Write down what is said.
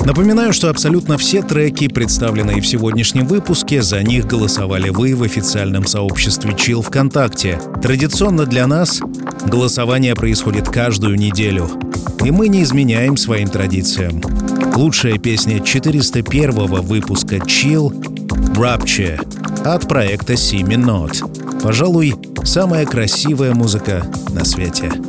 Напоминаю, что абсолютно все треки, представленные в сегодняшнем выпуске, за них голосовали вы в официальном сообществе Chill ВКонтакте. Традиционно для нас голосование происходит каждую неделю, и мы не изменяем своим традициям. Лучшая песня 401-го выпуска Chill «Rapture» от проекта Simi Not. Пожалуй, самая красивая музыка на свете.